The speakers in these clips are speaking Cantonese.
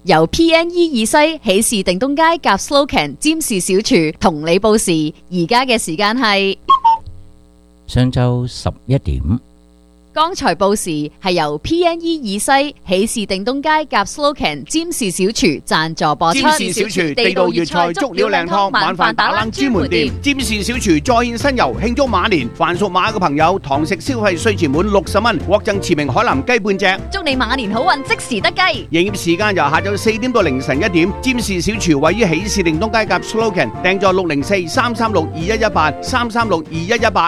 由 PNE 二西喜事定東街夾 Slocan 占士小廚同你報時，而家嘅時間係上晝11點。 剛才報時係由 PNE 二西喜事定東街夾 Slocan 占士小廚贊助播出。 占士小廚地道粵菜足料靚湯，晚飯打冷專門店。占士小廚再現新遊，慶祝馬年，凡屬馬嘅朋友，堂食消費稅前滿60蚊，獲贈馳名海南雞半隻。 祝你馬年好運，即時得雞。 營業時間由下晝4點到凌晨1點。占士小廚位於喜事定東街夾 Slocan， 訂座604-336-2118 336-2118。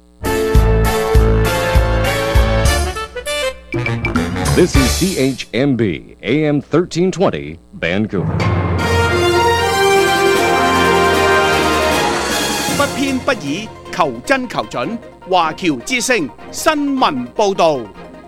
This is CHMB AM 1320 Vancouver。 不偏不倚，求真求準。華僑之聲新聞報導。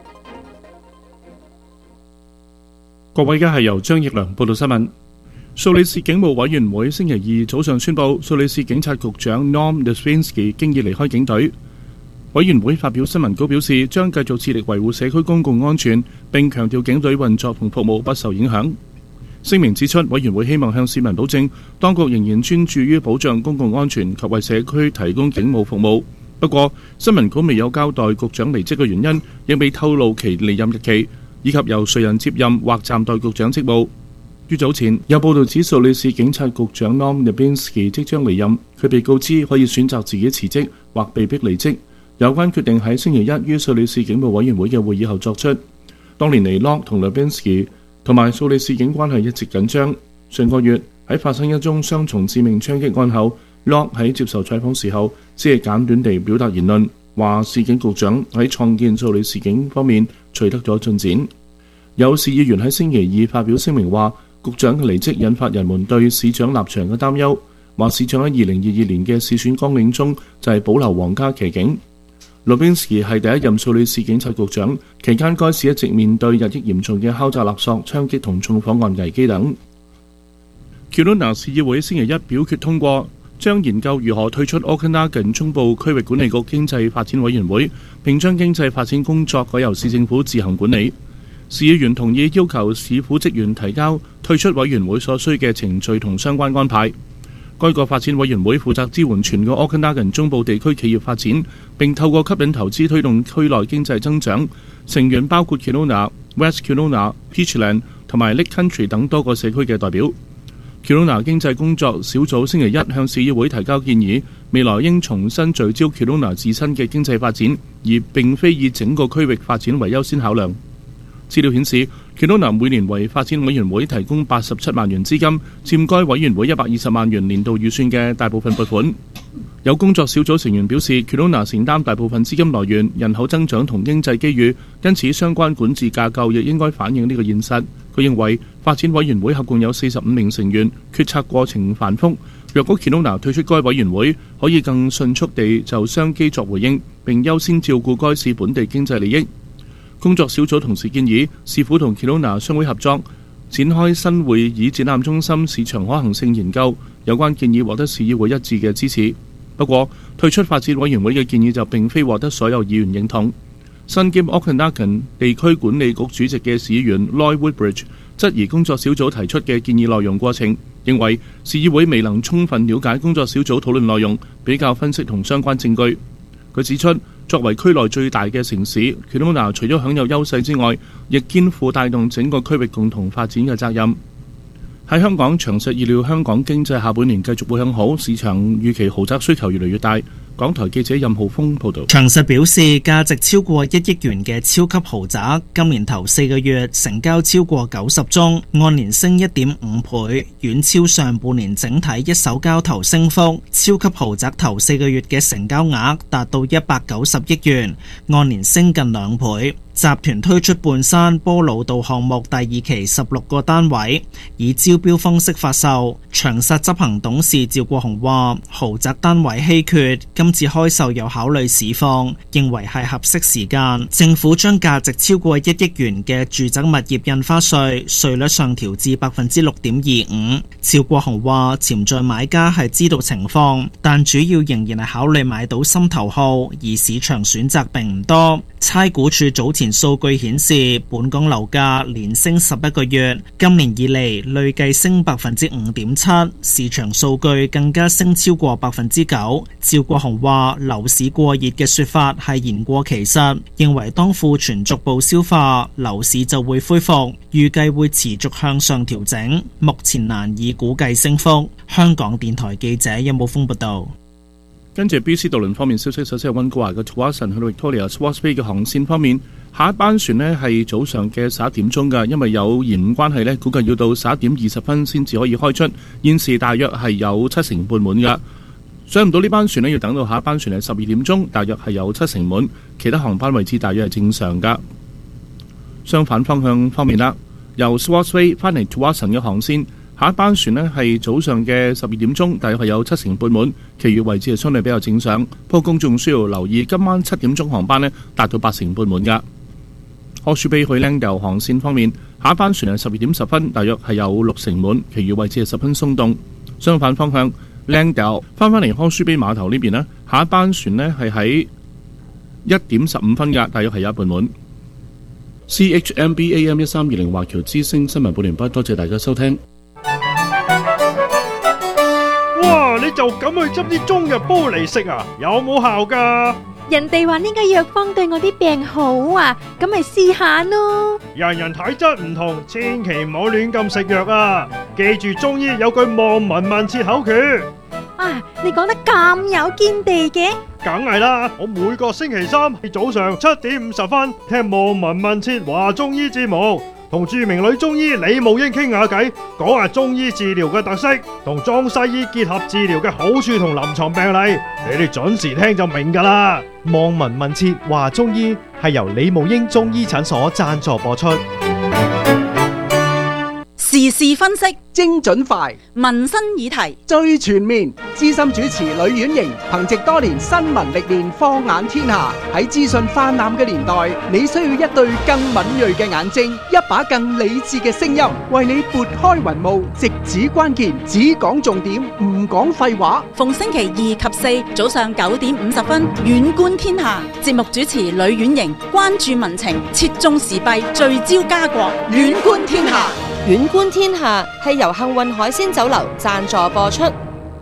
各位，而家係由張奕良報道新聞。蘇黎世警務委員會星期二早上宣布，蘇黎世警察局長 Norm Nesvinsky 經已離開警隊。委員會發表新聞稿表示，將繼續致力維護社區公共安全，並強調警隊運作同服務不受影響。聲明指出，委員會希望向市民保證，當局仍然專注於保障公共安全及為社區提供警務服務。不過，新聞稿未有交代局長離職嘅原因，亦未透露其離任日期，以及由誰人接任或暫代局長職務。於早前有報道指，蘇黎世警察局長 Norm Nesvinsky 即將離任，佢被告知可以選擇自己辭職或被迫離職。有關決定喺星期一於蘇黎世警務委員會嘅會議後作出。多年嚟，Locke 同 Nesvinsky 同埋蘇黎世警關係一直緊張。上個月喺發生一宗雙重致命槍擊案後，Locke 喺接受採訪時候，只係簡短地表達言論，話市警局長喺創建蘇黎世警方面取得咗進展。有市議員喺星期二發表聲明話，局長嘅離職引發人們對市長立場嘅擔憂，話市長喺2022年嘅市選綱領中就係保留皇家騎警。Nesvinsky 係第一任蘇黎世警察局長，期間該市一直面對日益嚴重嘅敲詐勒索、槍擊同縱火案危機等。Kelowna 市議會星期一表決通過，將研究如何退出 Okanagan 中部區域管理局經濟發展委員會，並將經濟發展工作改由市政府自行管理。市議員同意要求市府職員提交退出委員會所需嘅程序同相關安排。該個發展委員會負責支援全個 Okanagan 中部地區企業發展，並透過吸引投資推動區內經濟增長。成員包括 Kelowna、West Kelowna、Peachland 同埋 Lake Country 等多個社區嘅代表。Kelowna 經濟工作小組星期一向市議會提交建議，未來應重新聚焦 Kelowna 自身嘅經濟發展，而並非以整個區域發展為優先考量。資料顯示，Kelowna 每年為發展委員會提供87萬元資金，佔該委員會120萬元年度預算嘅大部分撥款。有工作小組成員表示，Kelowna 承擔大部分資金來源、人口增長同經濟機遇，因此相關管治架構亦應該反映呢個現實。佢認為發展委員會合共有45名成員，決策過程繁複。若果 Kelowna 退出該委員會，可以更迅速地就商機作回應，並優先照顧該市本地經濟利益。工作小組同時建議市府同 Kelowna 商會合作，展開新會議展覽中心市場可行性研究。有關建議獲得市議會一致嘅支持。不過，退出發展委員會嘅建議就並非獲得所有議員認同。身兼 Okanagan 地區管理局主席嘅市議員 Lloyd Woodbridge 質疑工作小組提出嘅建議內容過程，認為市議會未能充分了解工作小組討論內容、比較分析同相關證據。佢指出，作為區內最大嘅城市 ，Kelowna 除咗享有優勢之外，亦肩負帶動整個區域共同發展嘅責任。喺香港，長實預料香港經濟下半年繼續會向好，市場預期豪宅需求越嚟越大。港台記者任浩峰報導。 長實表示，價值超過1億元嘅超級豪宅，今年頭4個月成交超過90宗，按年升1.5倍，遠超上半年整體一手交投升幅。超級豪宅頭4個月嘅成交額達到190億元，按年升近2倍。集團推出半山波老道項目第2期16個單位，以招標方式發售。長實執行董事趙國雄話：豪宅單位稀缺， 今次開售又考慮市況，認為係合適時間。政府將價值超過1億元嘅住宅物業印花稅稅率上調至 6.25%。趙國雄話：潛在買家係知道情況，但主要仍然係考慮買到心頭好，而市場選擇並唔多。差估署早前數據顯示，本港樓價連升11個月，今年以嚟累計升 5.7%， 市場數據更加升超過 9%。趙國雄話：樓市過熱嘅說法係言過其實，認為當庫存逐步消化，樓市就會恢復，預計會持續向上調整，目前難以估計升幅。香港電台記者任武峰報道。 跟住 BC 渡輪方面消息，首先係溫哥華嘅 Tsawwassen 去到 Victoria Swartz Bay 嘅航線方面，下一班船呢係早上嘅11點鐘㗎，因為有延誤關係呢，估計要到11點20分先至可以開出，現時大約係有7成半滿㗎。上唔到呢班船呢，要等到下一班船係12點鐘，大約係有7成滿，其他航班位置大約係正常㗎。相反方向方面啦，由 Swartz Bay 翻嚟 Tsawwassen 嘅航線，下一班船呢係早上嘅12點鐘，大約係有7成半滿，其餘位置係相對比較正常。不過公眾需要留意，今晚7點鐘航班呢達到8成半滿㗎。Horseshoe Bay 去 Langdale 航線方面，下一班船係12點10分，大約係有6成滿，其餘位置係十分鬆動。相反方向 Langdale 翻嚟 Horseshoe Bay 碼頭呢邊呢，下一班船呢係喺1點15分㗎，大約係有一半滿。CHMB AM 1320華僑之聲新聞報完畢，多謝大家收聽。 哇！你就咁去執啲中藥煲嚟食啊？有冇效㗎？ 人哋話呢個藥方對我啲病好啊，咁咪試下咯。 人人體質唔同，千祈唔好亂咁食藥啊！記住中醫有句望聞問切口訣。 啊，你講得咁有見地嘅？ 梗係啦，我每個星期三早上7點50分聽望聞問切話中醫節目，同著名女中醫李慕英傾下偈，講下中醫治療嘅特色，同中西醫結合治療嘅好處同臨床病例，你哋準時聽就明㗎啦。 望聞問切話中醫係由李慕英中醫診所贊助播出。 時事分析， 精準快， 民生議題最全面。資深主持呂婉瑩憑藉多年新聞歷練，放眼天下。喺資訊泛濫嘅年代，你需要一對更敏銳嘅眼睛，一把更理智嘅聲音，為你撥開雲霧，直指關鍵，只講重點，唔講廢話。 逢星期2及4早上9點50分，遠觀天下。節目主持呂婉瑩，關注民情，切中時弊，聚焦家國，遠觀天下。 遠觀天下係由幸運海鮮酒樓贊助播出。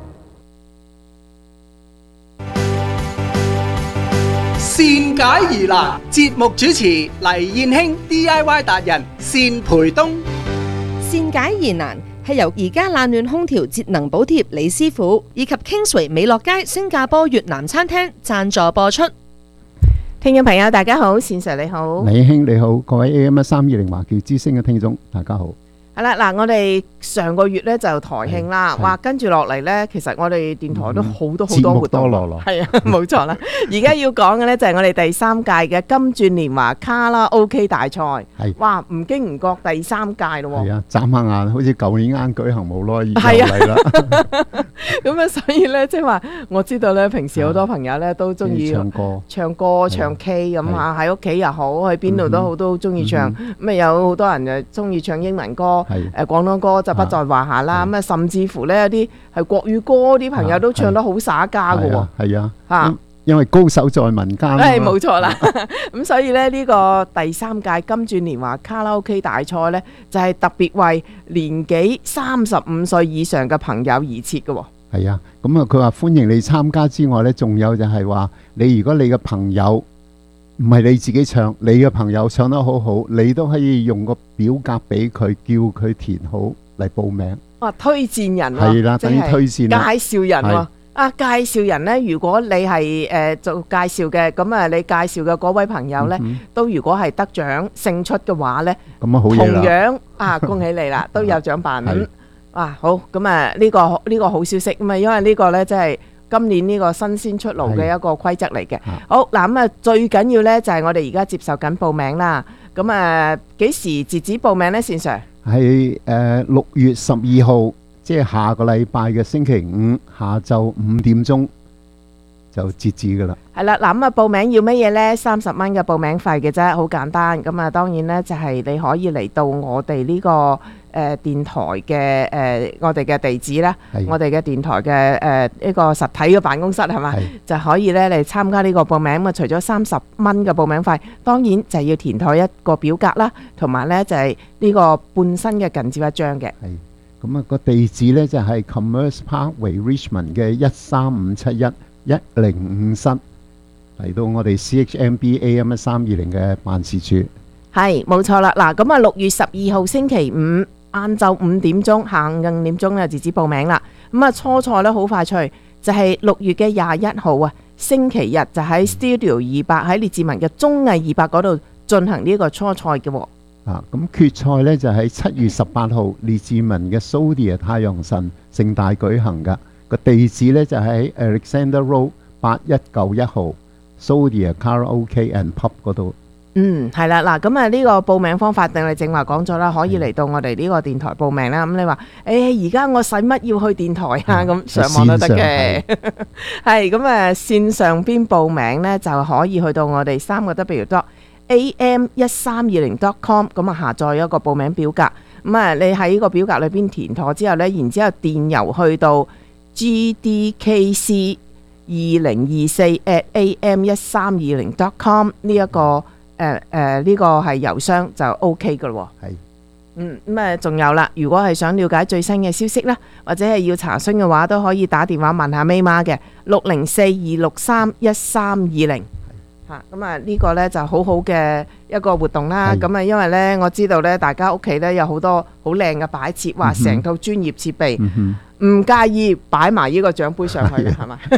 善解疑難，節目主持黎燕卿 DIY 達人單培東。 善解疑難係由而家冷暖空調節能補貼李師傅以及 Kingsway 美樂街新加坡越南餐廳贊助播出。 聽眾朋友大家好，單 Sir 你好， 李兄你好，各位 AM1320華僑之聲嘅聽眾大家好。 係啦，嗱，我哋上個月咧就台慶啦，哇，跟住落嚟咧，其實我哋電台都好多活動，係啊，冇錯啦。而家要講嘅咧就係我哋第3屆嘅金鑽年華卡拉 OK 大賽，係，哇，唔經唔覺第3屆咯， 係啊，眨下眼好似舊年啱舉行冇耐，而家嚟啦。 咁啊，所以咧即係話，我知道咧平時好多朋友咧都中意唱歌、唱 K 咁啊，喺屋企又好，去邊度都好，都中意唱。咁啊，有好多人就中意唱英文歌。廣東歌就不在話下啦，咁啊甚至乎呢，有啲係國語歌啲朋友都唱得好耍家㗎喎， 係啊，因為高手在民間， 係冇錯啦。咁所以咧呢個第3屆金鑽年華卡拉 OK 大賽呢，就係特別為年紀35歲以上嘅朋友而設嘅喎。係啊， 咁啊佢話歡迎你參加之外呢，仲有就係話你如果你嘅朋友唔係你自己唱，你嘅朋友唱得好好，你都可以用個表格俾佢，叫佢填好嚟報名。哇！推薦人喎，係啦，等於推薦介紹人喎。啊，介紹人呢，如果你係做介紹嘅，咁啊，你介紹嘅嗰位朋友呢，都如果係得獎勝出嘅話呢，咁啊好嘢啦。同樣啊，恭喜你啦，都有獎品。哇，好，咁啊呢個好消息咁啊，因為呢個呢，即係今年呢個新鮮出爐嘅一個規則嚟嘅。好嗱，咁啊最緊要呢就係我哋而家接受緊報名啦。咁啊幾時截止報名呢？單 Sir 係6月12號，即係下個禮拜嘅星期五下晝5點鐘就截止噶啦。 係啦，嗱咁啊，報名要乜嘢呢？30蚊嘅報名費嘅啫，好簡單。咁啊，當然呢，就係你可以嚟到我哋呢個電台嘅我哋嘅地址啦，我哋嘅電台嘅呢個實體嘅辦公室係嘛，就可以呢嚟參加呢個報名。咁啊，除咗30蚊嘅報名費，當然就要填妥一個表格啦，同埋呢就係呢個半身嘅近照一張嘅。 咁啊，個地址呢就係 Commerce Parkway Richmond 嘅13571-1055室，嚟到我哋 CHMB AM 1320嘅辦事處。 係冇錯啦。嗱，咁啊6月12號星期五晏晝5點鐘，下午5點鐘咧截止報名啦。咁啊初賽咧好快脆，就係6月嘅21號啊，星期日就喺 Studio 200喺列治文嘅綜藝200嗰度進行呢個初賽嘅喎。 咁決賽呢就喺7月18號列治文嘅 Sodia 太陽神盛大舉行噶，個地址呢就喺 Alexander Road 8191號 Sodia Karaoke and Pub 嗰度。 係啦，嗱，咁啊呢個報名方法定係正話講咗啦，可以嚟到我哋呢個電台報名啦。咁你話，而家我使乜要去電台啊？咁上網都得嘅。係咁啊，線上邊報名呢就可以去到我哋3am1320.com， 咁啊下載一個報名表格。咁啊，你喺呢個表格裏邊填妥之後呢，然之後電郵去到 gdkc2024@am1320.com 呢一個呢個係郵箱就 OK 噶咯。咁啊仲有啦，如果係想了解最新嘅消息啦，或者係要查詢嘅話，都可以打電話問下 May 媽嘅604-263-1320。咁啊呢個呢就好好嘅一個活動啦。咁啊因為呢我知道呢大家屋企呢有好多好靚嘅擺設，話成套專業設備，唔介意擺埋呢個獎杯上去嘅係嘛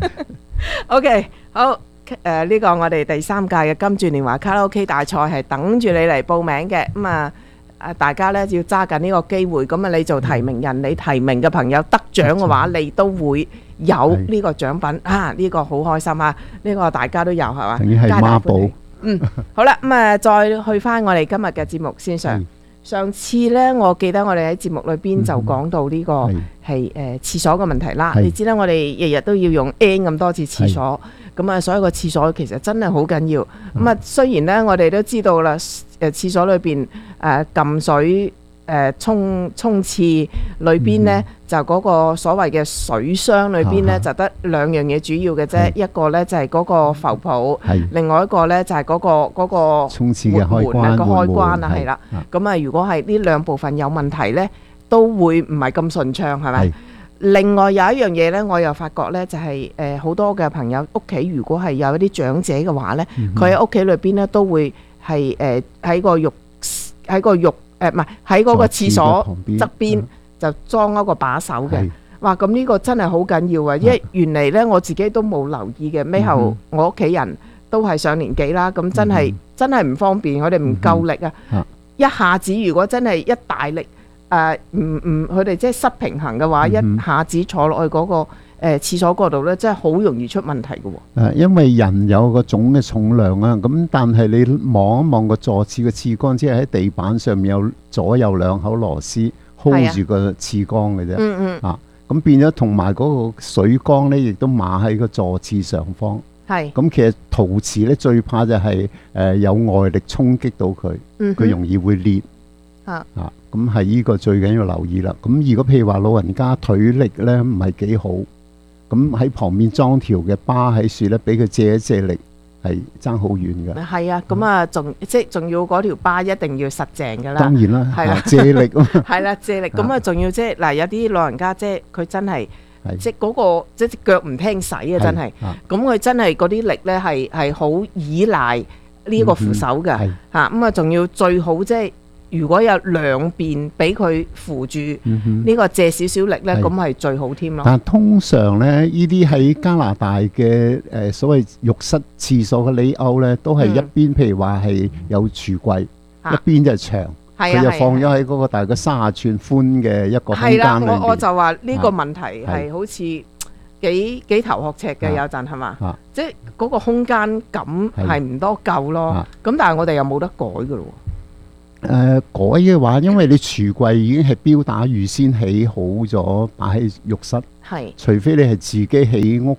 ？OK 好。呢個我哋第3屆嘅金鑽年華卡拉 OK 大賽係等住你嚟報名嘅。咁啊大家呢要揸緊呢個機會。咁啊你做提名人，你提名嘅朋友得獎嘅話，你都會有呢個獎品啊！呢個好開心啊！呢個大家都有係嘛？ 等於係孖寶。 好啦，咁啊再去翻我哋今日嘅節目先上。上次呢，我記得我哋喺節目裏邊就講到呢個係廁所嘅問題啦。你知啦，我哋日日都要用 N 咁多次廁所，咁啊，所有個廁所其實真係好緊要。咁啊，雖然呢，我哋都知道啦，廁所裏邊撳水沖廁裏邊呢，就嗰個所謂嘅水箱裏邊呢，就得2樣嘢主要嘅啫。一個呢就係嗰個浮泡，另外一個呢就係嗰個沖廁嘅開關啊，係啦。咁啊，如果係呢2部分有問題呢，都會唔係咁順暢，係咪？另外有一樣嘢呢，我又發覺呢，就係好多嘅朋友屋企如果係有一啲長者嘅話呢，佢喺屋企裏邊呢，都會係喺個浴唔係喺嗰個廁所側邊就裝一個把手嘅。哇！咁呢個真係好緊要啊！因為原嚟呢，我自己都冇留意嘅，尾後我屋企人都係上年紀啦，咁真係唔方便，我哋唔夠力啊！一下子如果真係一大力佢哋即係失平衡嘅話，一下子坐落去嗰個廁所嗰度呢，真係好容易出問題嘅喎。 因為人有個總嘅重量啊，咁但係你望一望個坐廁嘅廁缸，即係喺地板上面有左右2口螺絲 hold 住個廁缸嘅啫。咁變咗同埋嗰個水缸呢，亦都碼喺個坐廁上方。咁其實陶瓷呢，最怕就係有外力衝擊到佢，佢容易會裂。咁係呢個最緊要留意啦。咁如果譬如話老人家腿力呢唔係幾好，咁喺旁邊裝條嘅巴喺樹呢，俾佢借一借力，係爭好遠嘅。 係啊，咁啊仲要嗰條巴一定要實淨㗎啦。當然啦，係啦，借力係啦，借力。咁啊仲要嗱有啲老人家佢真係隻腳唔聽使啊，真係。咁佢真係嗰啲力呢係好依賴呢個扶手嘅嚇。咁啊仲要最好如果有2邊俾佢扶住呢個借少少力呢，咁係最好添咯。 但通常呢，呢啲喺加拿大嘅所謂浴室廁所嘅 layout 呢，都係一邊譬如話係有櫥櫃，一邊就係牆，佢就放咗喺嗰個大概30寸寬嘅一個空間裏邊。係啦， 我就話呢個問題係好似幾頭殼赤嘅，有陣係嘛？即係嗰個空間感係唔多夠咯。咁但係我哋又冇得改㗎咯。 改嘅話，因為你櫥櫃已經係標打預先起好咗，擺喺浴室。除非你係自己起屋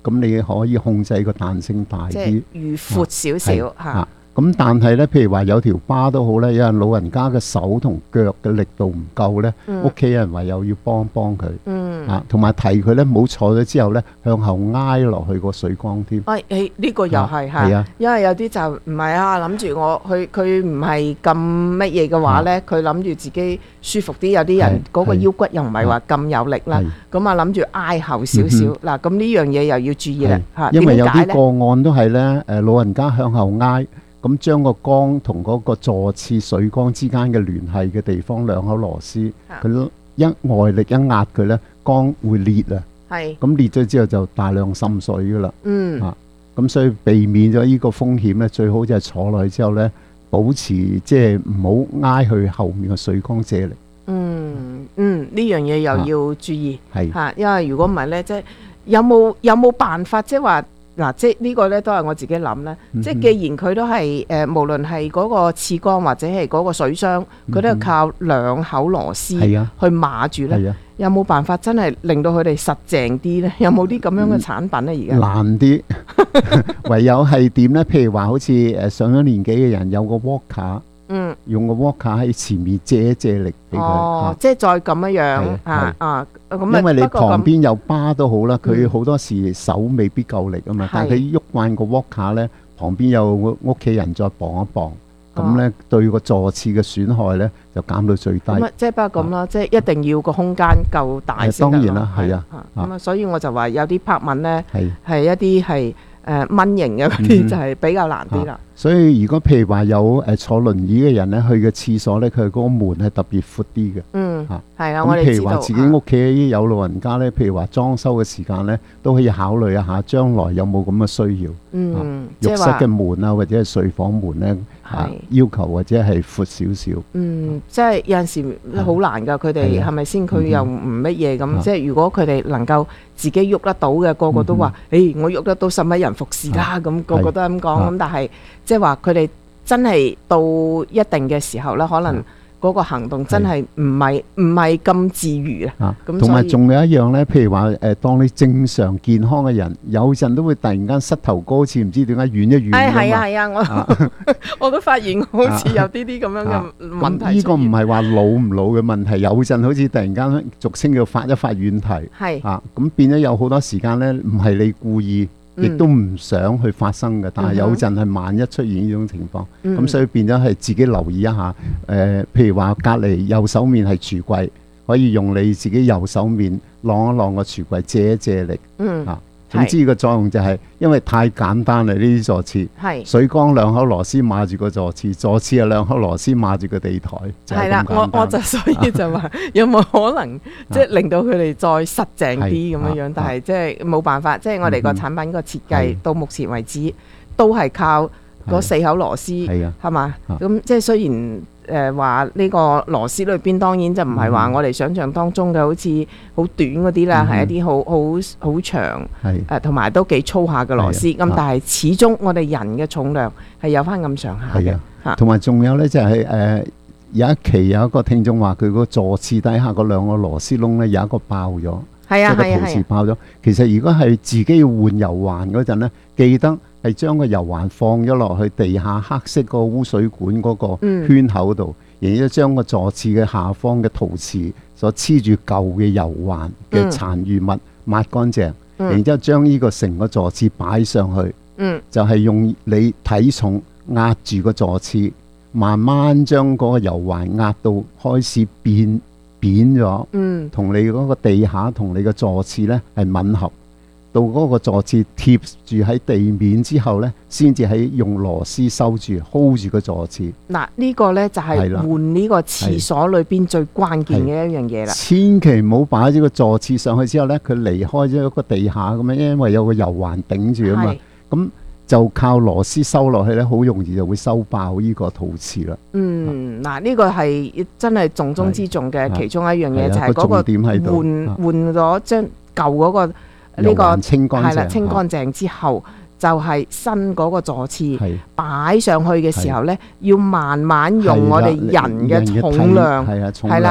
咁你可以控制個彈性大即係啲， 預闊少少嚇。 咁但係咧，譬如話有條疤都好咧，有人老人家嘅手同腳嘅力度唔夠咧，屋企人唯有要幫佢，同埋提佢咧，唔好坐咗之後咧，向後挨落去個水缸添。 呢個又係嚇，因為有啲就唔係啊，諗住佢唔係咁乜嘢嘅話咧，佢諗住自己舒服啲，有啲人嗰個腰骨又唔係話咁有力啦，咁啊諗住挨後少少嗱，咁呢樣嘢又要注意啦嚇。 因為有啲個案都係咧，老人家向後挨。咁將個缸同嗰個坐廁水缸之間嘅聯繫嘅地方兩口螺絲，佢一外力一壓佢咧，缸會裂啊！咁裂咗之後就大量滲水噶啦。咁所以避免咗呢個風險咧，最好就係坐落去之後咧，保持即係唔好挨去後面嘅水缸借力。 呢樣嘢又要注意嚇，因為如果唔係咧，即係有冇辦法即係話？嗱，即係呢個咧都係我自己諗咧，即係既然佢都係無論係嗰個廁缸或者係嗰個水箱，佢都係靠兩口螺絲去碼住咧，有冇辦法真係令到佢哋實淨啲咧？有冇啲咁樣嘅產品咧？而家難啲，唯有係點咧？譬如話好似上咗年紀嘅人有個 walker。用個 walker 喺前面借一借力俾佢， 即係再咁樣因為你旁邊有疤都好啦，佢好多時手未必夠力啊嘛，但係佢喐慣個 walker 咧，旁邊有屋企人再綁一綁，咁咧對個坐廁嘅損害咧就減到最低。 即係不過咁啦，即係一定要個空間夠大先得咯。 當然啦，係啊。 咁啊，所以我就話有啲拍文咧係一啲係蚊型嘅嗰啲就係比較難啲啦。 所以如果譬如話有坐輪椅嘅人咧，去嘅廁所咧，佢嗰個門係特別闊啲嘅。 係啊，我哋知道。 譬如話自己屋企有老人家咧，譬如話裝修嘅時間咧，都可以考慮一下將來有冇咁嘅需要。浴室嘅門啊，或者係睡房門咧，要求或者係闊少少。 即係有陣時好難㗎，佢哋係咪先？佢又唔乜嘢咁。即係如果佢哋能夠自己喐得到嘅，個個都話：我喐得到，使乜人服侍啦？咁個個都係咁講。咁但係即係話佢哋真係到一定嘅時候咧，可能嗰個行動真係唔係咁自如啊。 同埋仲有一樣咧，譬如話當你正常健康嘅人，有陣都會突然間膝頭哥好似唔知點解軟一軟㗎嘛。 係啊，我都發現好似有啲咁樣嘅問題。 呢個唔係話老唔老嘅問題，有陣好似突然間俗稱叫發一發軟蹄。咁變咗有好多時間咧，唔係你故意。亦都唔想去發生嘅，但係有陣係萬一出現呢種情況，咁所以變咗係自己留意一下。譬如話隔離右手面係櫥櫃，可以用你自己右手面晾一晾個櫥櫃，借一借力。總之個作用就係因為太簡單啦，呢啲坐廁，水缸兩口螺絲碼住個坐廁，坐廁啊兩口螺絲碼住個地台。 係啦，我就所以就話有冇可能即係令到佢哋再實淨啲咁樣樣？但係即係冇辦法，即係我哋個產品個設計到目前為止都係靠嗰四口螺絲，係嘛？咁即係雖然。話呢個螺絲裏邊當然就唔係話我哋想象當中嘅好似好短嗰啲啦，係一啲好長同埋都幾粗下嘅螺絲。咁但係始終我哋人嘅重量係有翻咁上下嘅。 同埋仲有呢，就係有一期有一個聽眾話佢個坐廁底下嗰兩個螺絲窿呢，有一個爆咗，即係個陶瓷爆咗。其實如果係自己要換油環嗰陣呢，記得係將個油環放咗落去地下黑色個污水管嗰個圈口度，然之後將個坐廁嘅下方嘅陶瓷所黐住舊嘅油環嘅殘餘物抹乾淨，然之後將呢個成個坐廁擺上去，就係用你體重壓住個坐廁，慢慢將嗰個油環壓到開始變扁咗，同你嗰個地下同你個坐廁呢係吻合。到嗰個坐廁貼住喺地面之後呢，先至喺用螺絲收住 hold 住個坐廁。 嗱，呢個呢就係換呢個廁所裏邊最關鍵嘅一樣嘢啦。 千祈唔好擺咗個坐廁上去之後呢，佢離開咗一個地下咁樣，因為有個油環頂住啊嘛。咁就靠螺絲收落去呢，好容易就會收爆呢個陶瓷啦。 嗱，呢個係真係重中之重嘅其中一樣嘢，就係嗰個換咗將舊嗰個。呢個清乾淨， 係啦，清乾淨之後就係新嗰個坐廁擺上去嘅時候呢，要慢慢用我哋人嘅重量，係啦，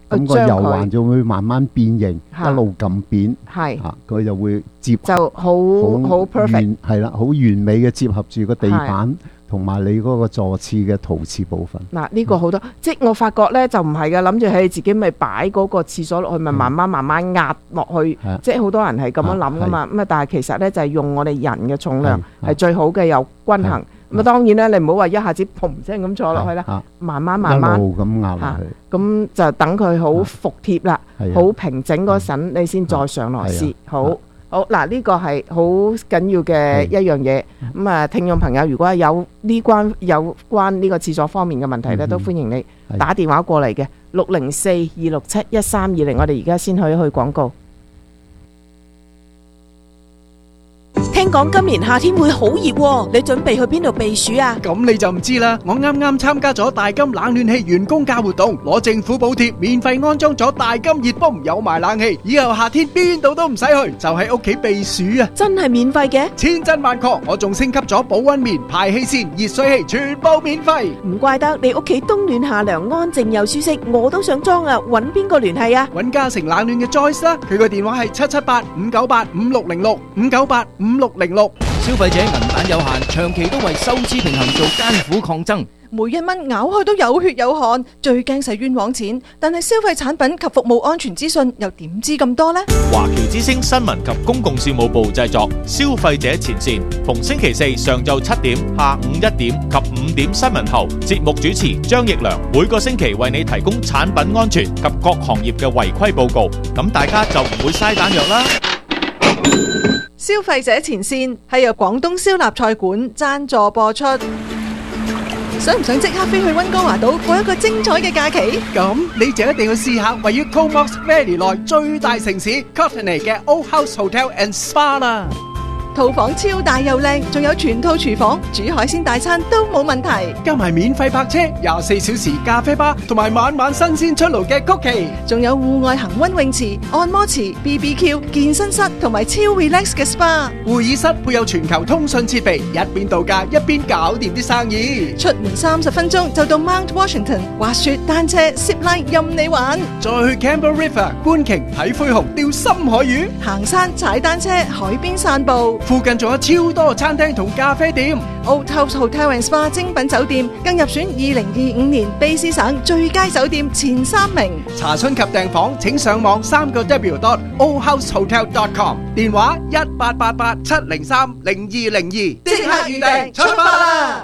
咁個油環就會慢慢變形，一路撳扁，佢就會接合就好 perfect， 係啦，好完美嘅接合住個地板同埋你嗰個座廁嘅陶瓷部分。 嗱，呢個好多，即係我發覺咧就唔係嘅，諗住係自己咪擺嗰個廁所落去，咪慢慢壓落去，即係好多人係咁樣諗噶嘛。咁啊，但係其實咧就係用我哋人嘅重量係最好嘅，又均衡。咁啊，當然咧，你唔好話一下子嘭聲咁坐落去啦，慢慢一路咁壓落去， 咁就等佢好服帖啦，好平整嗰陣，你先再上螺絲。好，嗱，呢個係好緊要嘅一樣嘢。咁啊，聽眾朋友，如果有關呢個廁所方面嘅問題咧，都歡迎你打電話過嚟嘅604-267-1320。我哋而家先去廣告。 聽講今年夏天會好熱喎，你準備去邊度避暑啊？ 咁你就唔知啦，我啱啱參加咗大金冷暖氣員工價活動，攞政府補貼，免費安裝咗大金熱泵，有埋冷氣，以後夏天邊度都唔使去，就喺屋企避暑啊！ 真係免費嘅？ 千真萬確，我仲升級咗保溫棉、排氣扇、熱水器，全部免費。 唔怪得你屋企冬暖夏涼，安靜又舒適，我都想裝啊！搵邊個聯繫啊？ 搵嘉誠冷暖嘅 Joyce 啦，佢個電話係778-598-5606，598-5606。 消費者銀彈有限，長期都為收支平衡做艱苦抗爭。 每一蚊咬開都有血有汗，最驚使冤枉錢。但係消費產品及服務安全資訊又點知咁多呢？ 華僑之聲新聞及公共事務部製作，消費者前線，逢星期四上晝7點、下午1點及5點新聞後，節目主持張奕良每個星期為你提供產品安全及各行業嘅違規報告，咁大家就唔會嘥彈藥啦。 消費者前線係由廣東燒臘菜館贊助播出。想唔想即刻飛去溫哥華島過一個精彩嘅假期？ 咁你就一定要試下位於 Comox Valley 內最大城市 Courtenay 嘅 Old House Hotel and Spa 啦。 套房超大又靚，仲有全套廚房，煮海鮮大餐都冇問題。 加埋免費泊車、24小時咖啡吧，同埋晚晚新鮮出爐嘅曲奇， 仲有戶外恒溫泳池、按摩池、BBQ、健身室同埋超 relax 嘅 SPA。 會議室配有全球通訊設備，一邊度假一邊搞掂啲生意。 出門30分鐘就到 Mount Washington， 滑雪、單車、zip line 任你玩。 再去 Campbell River 觀鯨睇灰熊、釣深海魚， 行山、踩單車、海邊散步。 附近仲有超多餐廳同咖啡店。 Old House Hotel and Spa 精品酒店更入選2025年卑詩省最佳酒店前3名。 查詢及訂房請上網3w.oldhousehotel.com， 電話1888-703-0202，即刻預訂出發啦！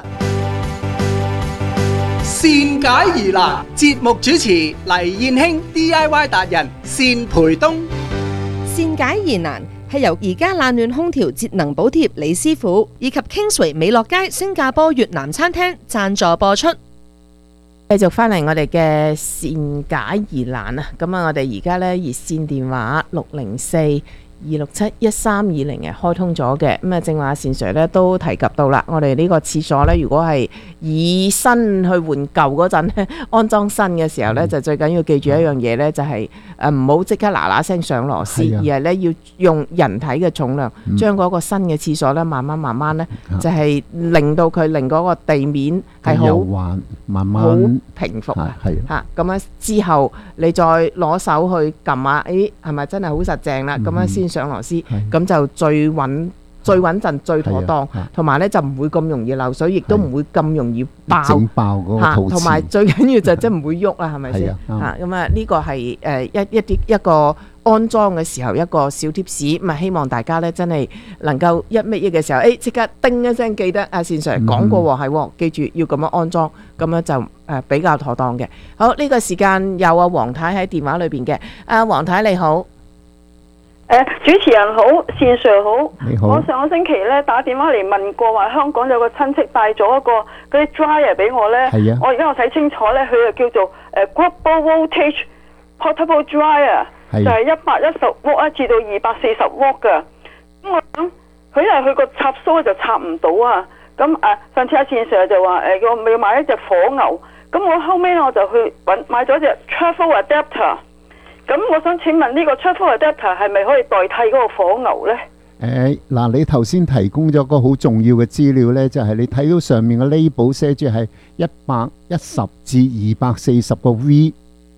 善解疑難，節目主持黎燕卿 DIY 達人單培東。 善解疑難係由而家冷暖空調節能補貼李師傅以及 Kingsway 美樂街新加坡越南餐廳贊助播出。 繼續翻嚟我哋嘅善解疑難啊！咁啊，我哋而家呢熱線電話604-267-1320係開通咗嘅。咁啊，正話善 Sir 咧都提及到啦，我哋呢個廁所呢，如果係以新去換舊嗰陣咧，安裝新嘅時候呢，就最緊要記住一樣嘢呢，就係唔好即刻嗱聲上螺絲，而係呢要用人體嘅重量將嗰個新嘅廁所呢慢慢呢，就係令到佢令嗰個地面係好慢慢好平復啊！咁樣之後你再攞手去撳下，係咪真係好實淨啦？咁樣先上螺絲，咁就最穩陣、最妥當，同埋咧就唔會咁容易漏水，亦都唔會咁容易爆。 整爆嗰個陶瓷， 同埋最緊要就即係唔會喐啦，係咪先？咁啊呢個係一個安裝嘅時候一個小貼士，咁啊希望大家咧真係能夠一乜嘢嘅時候，即刻叮一聲記得阿善 Sir 講過喎，係記住要咁樣安裝，咁樣就比較妥當嘅。好，呢個時間有阿黃太喺電話裏邊嘅，阿黃太你好。 主持人好，善 Sir 好。 你好。 我上個星期咧打電話嚟問過，話香港有個親戚帶咗一個嗰啲 dryer 俾我咧。係啊。我而家我睇清楚咧，佢就叫做global voltage portable dryer，就係110瓦至到240瓦噶。咁我諗佢因為佢個插蘇就插唔到啊。咁上次阿善 Sir 就話叫我要買一隻火牛。咁我後尾我就去買咗隻 travel adapter。咁我想請問呢個 travel adapter 係咪可以代替嗰個火牛呢？ 嗱，你頭先提供咗個好重要嘅資料呢，就係你睇到上面嘅 label 寫住係110至240個 V，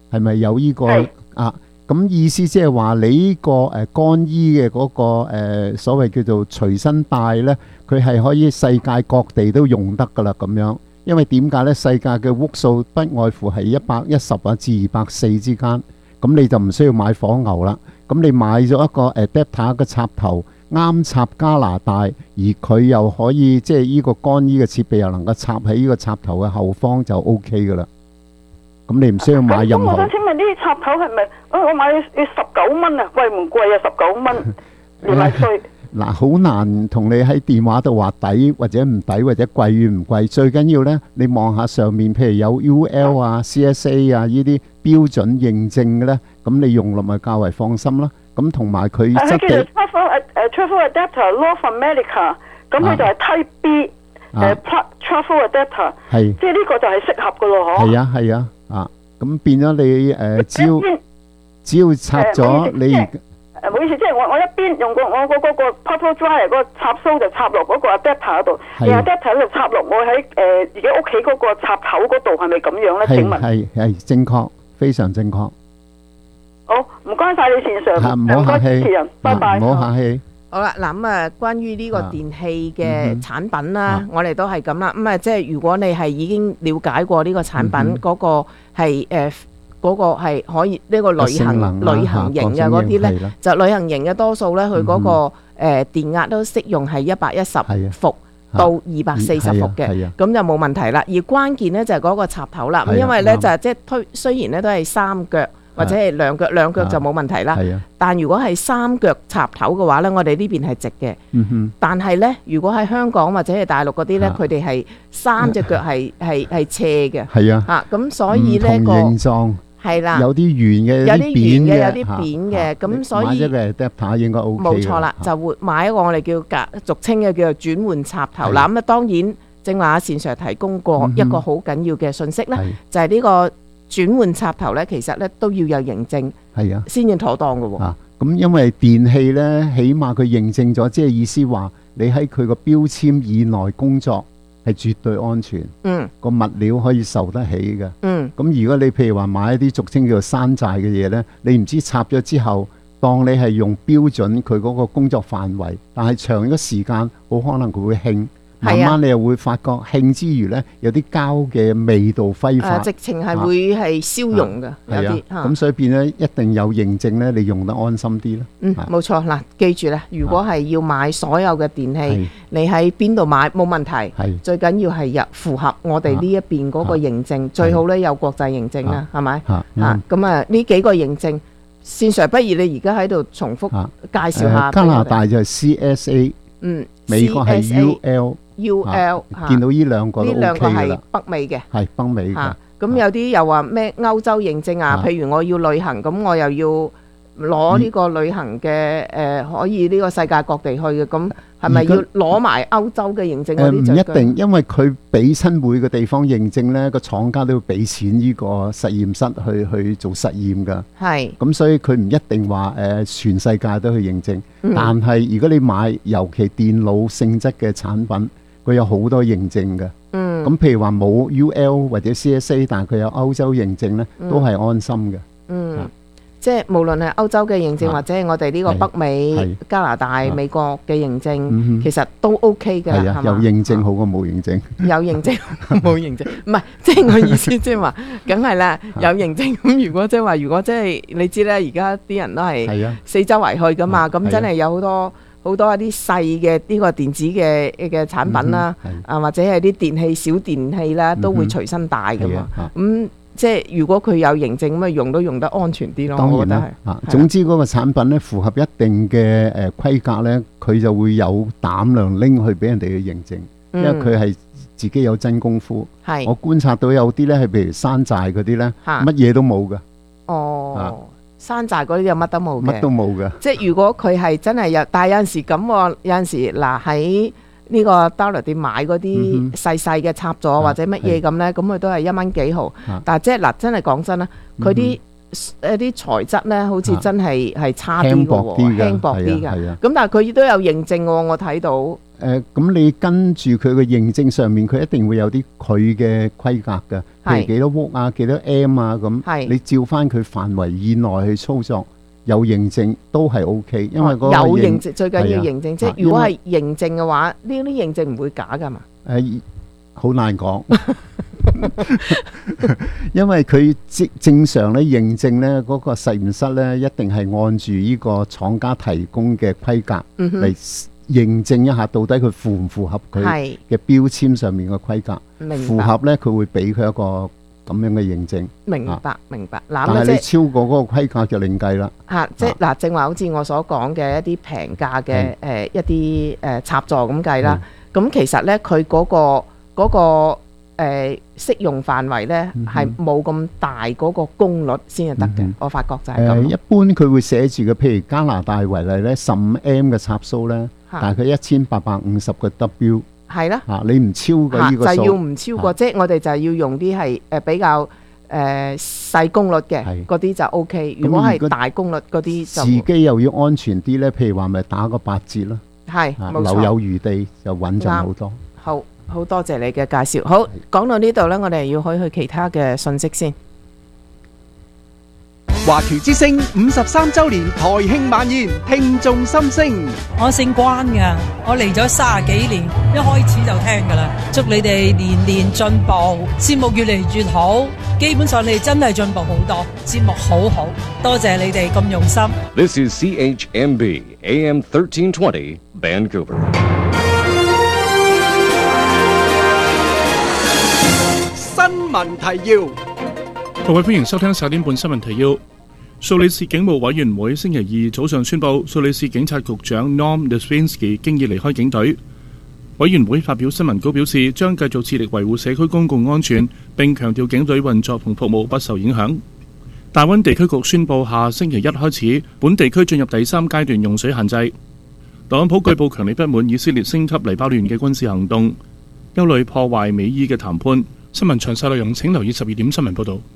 係咪有呢個啊？咁意思即係話你呢個乾衣嘅嗰個所謂叫做隨身帶呢，佢係可以世界各地都用得噶啦咁樣。因為點解呢？世界嘅屋數不外乎係110至240之間，咁你就唔需要買火牛啦。咁你買咗一個 adapter 嘅插頭，啱插加拿大，而佢又可以即係呢個乾衣嘅設備又能夠插喺呢個插頭嘅後方就 OK 噶啦。咁你唔需要買任何。 咁我想請問呢啲插頭係咪？我買要19蚊啊，貴唔貴啊？19蚊連埋稅。 嗱，好難同你喺電話度話抵或者唔抵或者貴與唔貴，最緊要呢，你望下上面，譬如有 UL 啊、CSA 啊呢啲標準認證嘅呢，咁你用落咪較為放心啦。咁同埋佢質地。 Travel Adapter North America， 咁佢就係 Type B Travel Adapter， 即係呢個就係適合嘅咯，嗬。係啊係啊， 咁變咗你只要插咗你。 唔好意思，即係我一邊用我嗰個 Purple Dryer 嗰個插蘇就插落嗰個 adapter 嗰度，然後 adapter 喺度插落我喺自己屋企嗰個插頭嗰度，係咪咁樣咧？請問係正確，非常正確。 好，唔該晒你線上， 唔好客氣， 拜拜。 唔好客氣。 好啦，嗱咁啊，關於呢個電器嘅產品啦，我哋都係咁啦。咁啊，即係如果你係已經了解過呢個產品嗰個係嗰個係可以呢個旅行型嘅嗰啲呢，就旅行型嘅多數呢，佢嗰個電壓都適用係110伏到240伏嘅，咁就冇問題啦。而關鍵呢，就係嗰個插頭啦，因為呢，就係即係雖然呢都係3腳或者係兩腳就冇問題啦。但如果係3腳插頭嘅話呢，我哋呢邊係直嘅。但係呢，如果喺香港或者係大陸嗰啲呢，佢哋係3隻腳係斜嘅。係啊，咁所以呢個形狀。係啦，有啲圓嘅，有啲扁嘅，有啲扁嘅，咁所以買一個 adapter應該 OK。冇錯啦，就會買一個我哋叫俗稱嘅叫做轉換插頭啦。咁啊，當然正話阿善 Sir 提供過一個好緊要嘅信息咧，就係呢個轉換插頭咧，其實咧都要有認證，係啊，先至妥當嘅喎。咁因為電器咧，起碼佢認證咗，即係意思話你喺佢個標籤以內工作。係絕對安全，個物料可以受得起嘅。咁如果你譬如話買一啲俗稱叫做山寨嘅嘢呢，你唔知插咗之後，當你係用標準佢嗰個工作範圍，但係長咗時間，好可能佢會興。慢慢你又會發覺興之餘呢，有啲膠嘅味道揮發，直情係會係燒溶嘅，有啲咁所以變咗一定有認證呢，你用得安心啲啦。冇錯嗱，記住咧，如果係要買所有嘅電器，你喺邊度買冇問題，最緊要係符合我哋呢一邊嗰個認證，最好咧有國際認證啦，係咪？咁啊呢幾個認證，線上不如你而家喺度重複介紹下。 加拿大就係 CSA，美國係UL，見到呢兩個都 OK 㗎啦。呢兩個係北美嘅，係北美嘅。咁有啲又話咩歐洲認證啊？譬如我要旅行，咁我又要攞呢個旅行嘅可以呢個世界各地去嘅，咁係咪要攞埋歐洲嘅認證嗰啲？唔一定，因為佢俾親每個地方認證呢，個廠家都要俾錢呢個實驗室去做實驗㗎。係。咁所以佢唔一定話全世界都去認證，但係如果你買尤其電腦性質嘅產品，佢有好多認證嘅。咁譬如話冇 UL 或者 CSA， 但係佢有歐洲認證呢，都係安心嘅。即係無論係歐洲嘅認證或者係我哋呢個北美、加拿大、美國嘅認證，其實都 OK 嘅，係嘛？有認證好過冇認證。有認證冇認證，唔係即係我意思，即係話，梗係啦，有認證。咁如果即係話，如果即係你知咧，而家啲人都係四周圍去噶嘛，咁真係有好多一啲細嘅呢個電子嘅產品啦，或者係啲電器小電器啦，都會隨身帶噶嘛，咁。即係如果佢有認證咁啊，用都用得安全啲咯。當然啦，總之嗰個產品咧符合一定嘅規格咧，佢就會有膽量拎去俾人哋去認證，因為佢係自己有真功夫。我觀察到有啲咧係譬如山寨嗰啲咧，乜嘢都冇㗎。哦，山寨嗰啲就乜都冇嘅。乜都冇嘅。即係如果佢係真係有，但係有陣時咁喎，有陣時嗱喺呢個 dollar 店買嗰啲細細嘅插座或者乜嘢咁咧，咁佢都係1蚊幾毫。但係即係嗱，真係講真啦，佢啲一啲材質咧，好似真係差啲嘅喎，輕薄啲㗎。咁但係佢都有認證喎，我睇到。 咁你跟住佢嘅認證上面，佢一定會有啲佢嘅規格嘅，譬如幾多屋啊、幾多 M 啊咁，你照翻佢範圍以內去操作，有認證都係 OK，因為嗰個有認證最緊要認證，即係如果係認證嘅話，呢啲認證唔會假㗎嘛？ 好難講，因為佢正常咧認證咧嗰個實驗室咧一定係按住呢個廠家提供嘅規格嚟認證一下，到底佢符唔符合佢嘅標籤上面嘅規格？符合咧，佢會俾佢一個咁樣嘅認證。明白。 但係你超過嗰個規格就另計啦。 即係嗱，正話好似我所講嘅一啲平價嘅一啲插座咁計啦。咁其實咧，佢嗰個適用範圍咧係冇咁大嗰個功率先係得嘅。我發覺就係咁。一般佢會寫住嘅，譬如加拿大為例咧，15M 嘅插蘇咧，大概1850個 W。係啦。你唔超過呢個數。就要唔超過，即係我哋就係要用啲係比較細功率嘅嗰啲就 OK。如果係大功率嗰啲就。自己又要安全啲咧，譬如話咪打個8折咯。係，冇錯。留有餘地就穩陣好多。 好多謝你嘅介紹。好，講到呢度呢，我哋要去其他嘅信息先。 華僑之聲53周年台慶晚宴，聽眾心聲。 我姓關㗎，我嚟咗30幾年，一開始就聽㗎啦。祝你哋年年進步，節目越嚟越好。基本上你哋真係進步好多，節目好好，多謝你哋咁用心。 This is CHMB AM 1320 Vancouver。 新聞提要， 各位歡迎收聽10點半新聞提要。蘇里士警務委員會星期二早上宣布，蘇里士警察局長 Norm Desvinsky 經已離開警隊。委員會發表新聞稿表示，將繼續致力維護社區公共安全，並強調警隊運作同服務不受影響。大溫地區局宣布，下星期一開始，本地區進入第3階段用水限制。特朗普據報強烈不滿以色列升級黎巴嫩嘅軍事行動，憂慮破壞美伊嘅談判。新聞詳細內容請留意12點新聞報導。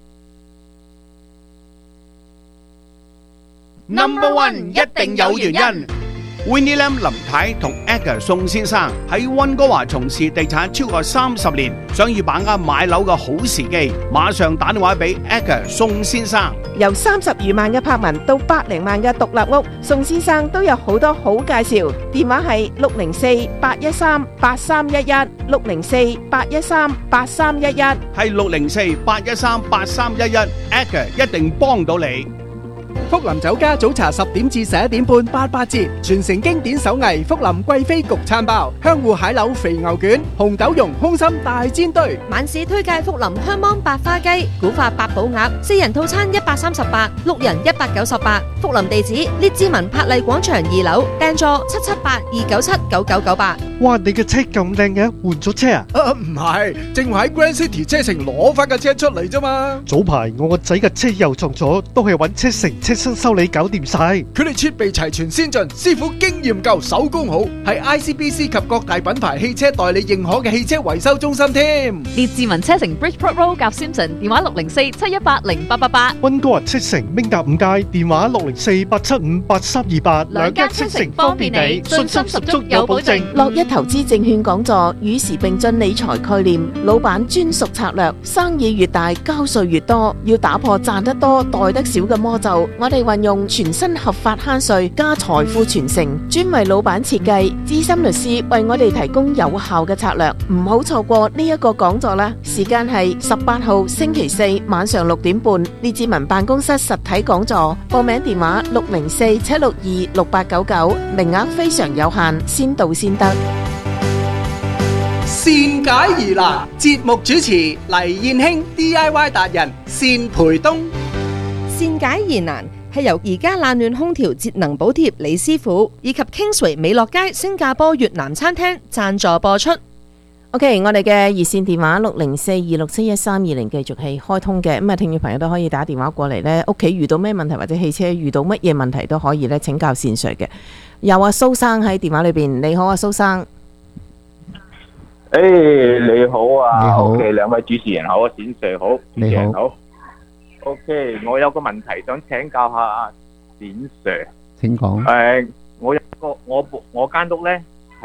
Number One 一定有原因。Winnie Lam 林太同 Edgar 宋先生喺溫哥華從事地產超過30年，想要把握買樓嘅好時機，馬上打電話俾 Edgar 宋先生。 由30餘萬嘅柏文到100萬嘅獨立屋，宋先生都有好多好介紹。電話係604-813-8311 604-813-8311， 係604-813-8311 Edgar 一定幫到你。 福林酒家早茶10點至11點半88折，傳承經典手藝福林貴妃焗餐包、香芋蟹柳肥牛卷、紅豆蓉空心大煎堆。 晚市推介福林香芒白花雞、古法八寶鴨，4人套餐138， 6人198。福林地址列治文柏麗廣場2樓，訂座778-297-9998。 哇！你嘅車咁靚嘅，換咗車啊？ 唔係，正話喺 Grand City 車城攞翻架車出嚟啫嘛。 早排我個仔嘅車又撞咗，都係揾車城車身修理搞掂晒。 佢哋設備齊全先進，師傅經驗夠，手工好，係 ICBC 及各大品牌汽車代理認可嘅汽車維修中心添。 列治文車城 Bridgeport Road 夾 Simpson， 電話604-718-0888。 溫哥華車城明達5街，電話604-875-8328。 兩間車城方便你，信心十足有保證。 樂一投資證券講座，與時並進理財概念，老闆專屬策略，生意越大交稅越多，要打破賺得多袋得少嘅魔咒。我哋運用全新合法慳稅加財富傳承，專為老闆設計，資深律師為我哋提供有效嘅策略，唔好錯過呢一個講座啦！時間係18號星期4晚上6點半，列治文辦公室實體講座，報名電話604-762-6899，名額非常有限，先到先得。 善解疑難，節目主持黎燕卿 DIY 達人單培東。 善解疑難係由而家冷暖空調節能補貼李師傅以及 Kingsway 美樂街新加坡越南餐廳贊助播出。 OK， 我哋嘅熱線電話604-267-1320繼續係開通嘅，咁啊，聽眾朋友都可以打電話過嚟呢，屋企遇到咩問題或者汽車遇到乜嘢問題都可以咧請教善 Sir 嘅。有阿蘇生喺電話裏邊，你好啊，蘇生。 你好啊， 你好 ，OK， 兩位主持人好，善 Sir好，主持人好。OK， 我有個問題想請教下善 Sir。 請講。 我有個我間屋咧係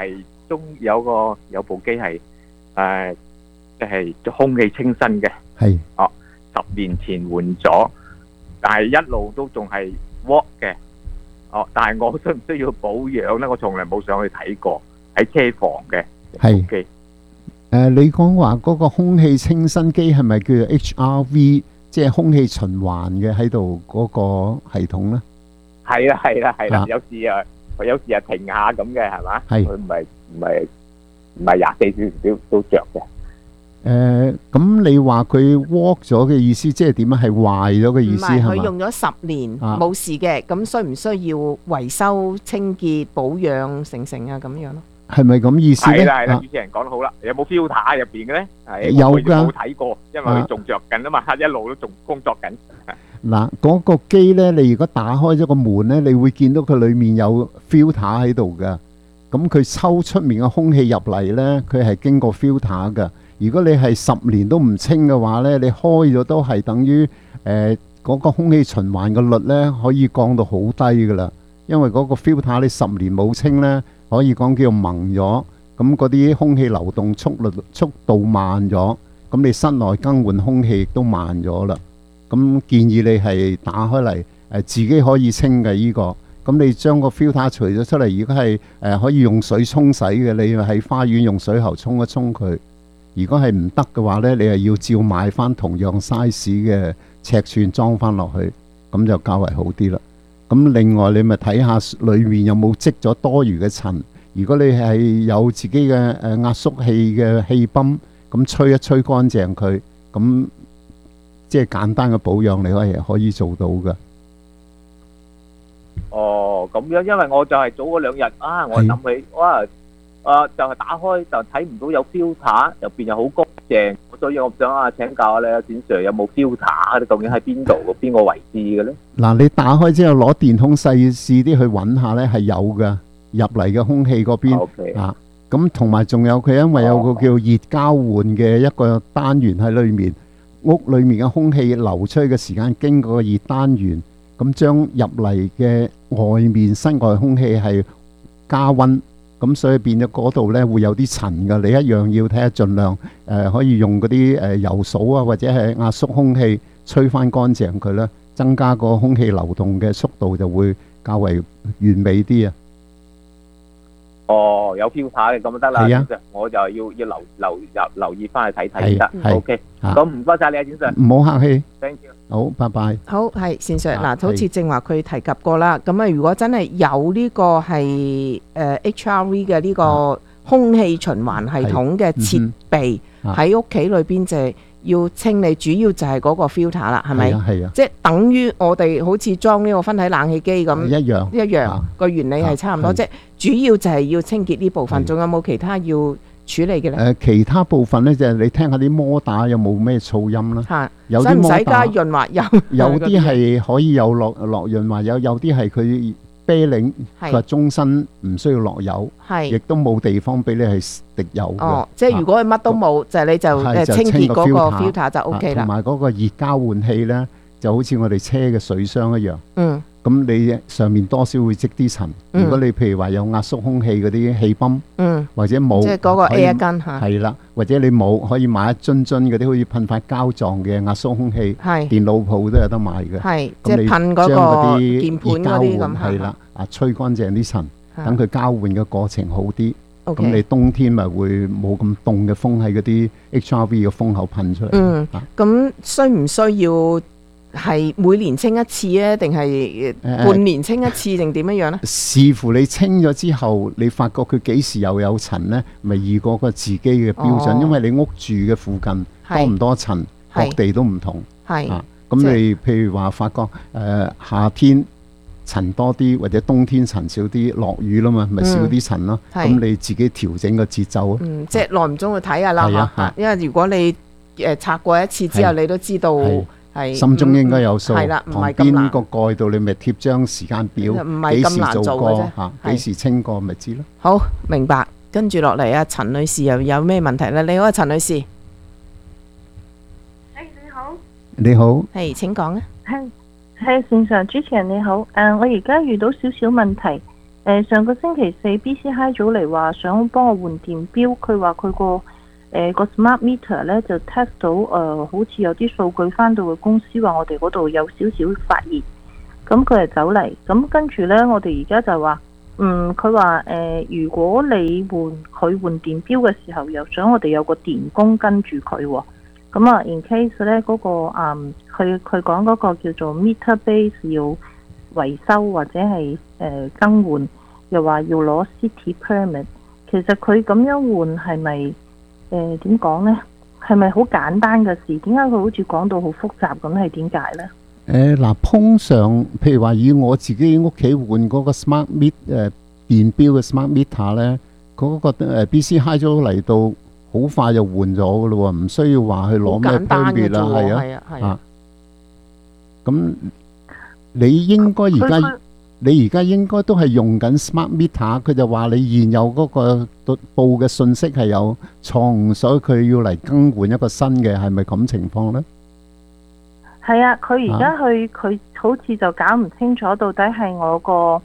有部機係即係空氣清新嘅。 係。 哦，10年前換咗，但係一路都仲係 work 嘅。哦，但係我需唔需要保養咧？我從來冇上去睇過，喺車房嘅機。 你講話嗰個空氣清新機係咪叫做 HRV， 即係空氣循環嘅喺度嗰個系統咧？ 係啦，有時停下咁嘅係嘛？佢唔係24小時都着嘅。 咁你話佢 work 咗嘅意思，即係點啊？係壞咗嘅意思係嘛？ 佢用咗10年冇事嘅，咁需唔需要維修、清潔、保養成啊咁樣咯？ 係咪咁意思咧？ 係啦，主持人講得好啦。有冇 filter 入邊嘅咧？ 有㗎， 冇睇過，因為佢仲着緊啊嘛，一路都仲工作緊。 嗱，嗰個機咧，你如果打開咗個門咧，你會見到佢裡面有 filter 喺度㗎。咁佢抽出面嘅空氣入嚟咧，佢係經過 filter 㗎。如果你係10年都唔清嘅話咧，你開咗都係等於嗰個空氣循環嘅率咧，可以降到好低噶啦。因為嗰個 filter 你10年冇清咧，可以講叫蒙咗，咁嗰啲空氣流動速度慢咗，咁你室內更換空氣亦都慢咗啦。咁建議你係打開嚟自己可以清嘅呢個。咁你將個 filter 除咗出嚟，如果係可以用水沖洗嘅，你喺花園用水喉沖一沖佢。如果係唔得嘅話呢，你係要照買翻同樣 size 嘅尺寸裝翻落去，咁就較為好啲啦。咁另外你咪睇下裏面有冇積咗多餘嘅塵。如果你係有自己嘅壓縮器嘅氣泵，咁吹一吹乾淨佢，咁即係簡單嘅保養你可以做到嘅。 哦，咁樣，因為我就係早嗰2日我諗起就係打開就睇唔到有 filter， 入邊又好乾淨，所以我想請教下你展 Sir 有冇 filter？ 究竟喺邊度邊個位置嘅咧？嗱，你打開之後攞電筒細試啲去揾下咧，係有㗎，入嚟嘅空氣嗰邊咁同埋仲有佢因為有個叫熱交換嘅一個單元喺裏面，屋裏面嘅空氣流出去嘅時間經過個熱單元，咁將入嚟嘅外面室外空氣係加溫。咁所以變咗嗰度咧會有啲塵㗎，你一樣要睇下，盡量可以用嗰啲油掃啊，或者係壓縮空氣吹翻乾淨佢啦，增加個空氣流動嘅速度就會較為完美啲啊。 哦，有 filter 嘅咁就得啦。係啊，我就要留意翻去睇睇得。OK，咁唔該晒你啊，展 Sir。 唔好客氣。 Thank you。 好，拜拜。 好，係善 Sir。嗱，好似正話佢提及過啦。咁啊，如果真係有呢個係HRV 嘅呢個空氣循環系統嘅設備喺屋企裏邊，就要清理，主要就係嗰個 filter 啦，係咪？ 係啊。 即係等於我哋好似裝呢個分體冷氣機咁，一樣個原理係差唔多，即係主要就係要清潔呢部分。仲有冇其他要處理嘅咧？ 其他部分咧就係你聽下啲摩打有冇咩噪音啦。 嚇， 有啲摩打使唔使加潤滑油？ 有啲係可以有落潤滑油，有啲係佢啤領，佢話終身唔需要落油，亦都冇地方俾你係滴油嘅。 哦，即係如果佢乜都冇，就係你就清潔嗰個 filter 就 OK 啦。 同埋嗰個熱交換器咧，就好似我哋車嘅水箱一樣。咁你上面多少會積啲塵。如果你譬如話有壓縮空氣嗰啲氣泵，或者冇，即係嗰個 air gun 嚇。 係啦，或者你冇，可以買一樽嗰啲好似噴發膠狀嘅壓縮空氣，電腦鋪都有得買嘅。 係，即係噴嗰個鍵盤嗰啲咁。 係啦，吹乾淨啲塵，等佢交換嘅過程好啲。咁你冬天咪會冇咁凍嘅風喺嗰啲 HRV 嘅風口噴出嚟。 咁需唔需要？係每年清一次咧，定係半年清一次，定點樣樣咧？ 視乎你清咗之後，你發覺佢幾時又有塵咧，咪易過個自己嘅標準。因為你屋住嘅附近多唔多塵，各地都唔同。係咁你譬如話發覺夏天塵多啲，或者冬天塵少啲，落雨啦嘛，咪少啲塵咯。咁你自己調整個節奏啊。 即係耐唔中去睇下啦。因為如果你拆過一次之後，你都知道。 心中應該有數， 係啦， 旁邊個蓋度你咪貼張時間表，幾時做過嚇，幾時清過咪知咯。 好，明白。跟住落嚟啊，陳女士又有咩問題咧？你好啊，陳女士。 你好。 你好。 係，請講啊。 係，線上主持人你好。我而家遇到少少問題。 上個星期四 BC High 早嚟話想幫我換電錶，佢話佢個 smart meter 咧就 test 到好似有啲數據翻到去公司話我哋嗰度有少少發熱，咁佢就走嚟，咁跟住咧我哋而家就話佢話如果你佢換電錶嘅時候又想我哋有個電工跟住佢喎，咁啊 in case 咧嗰個佢講嗰個叫做 meter base 要維修或者係更換，又話要攞 city permit。其實佢咁樣換係咪點講呢？係咪好簡單嘅事？點解佢好似講到好複雜咁？係點解呢？ 嗱，通常譬如話以我自己屋企換嗰個 smart meter 電錶嘅 smart meter 咧，嗰個BC High 咗嚟到好快就換咗嘅咯喎，唔需要話去攞咩 permit 啦，係啊，咁。你應該而家應該都係用緊 smart meter， 佢就話你現有嗰個報嘅信息係有錯誤，所以佢要嚟更換一個新嘅，係咪咁情況呢？ 係啊，佢而家佢好似就搞唔清楚到底係我個